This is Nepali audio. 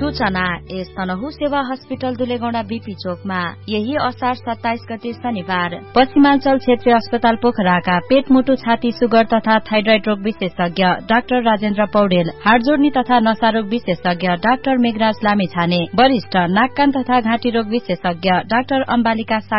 सूचना एस तनहु सेवा हस्पिटल दुलेगौंडा बीपी चोकमा यही असार 27 गते शनिबार पश्चिमाञ्चल क्षेत्रीय अस्पताल पोखराका पेट मुटु छाती सुगर तथा थाइरोइड रोग विशेषज्ञ डाक्टर राजेन्द्र पौडेल, हाडजोड्नी तथा नसा रोग विशेषज्ञ डाक्टर मेघराज लामिछाने, वरिष्ठ नाक कान तथा घाँटी रोग विशेषज्ञ डाक्टर अम्बालिका